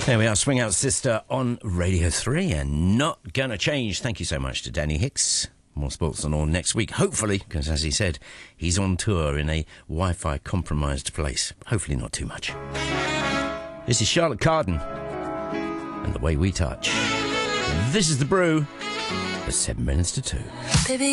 There we are, Swing Out Sister on Radio 3 and Not Gonna Change. Thank you so much to Danny Hicks. More Sports and All next week, hopefully, because as he said, he's on tour in a Wi-Fi compromised place. Hopefully not too much. This is Charlotte Carden and The Way We Touch. This is The Brew at 7 minutes to 2. Baby,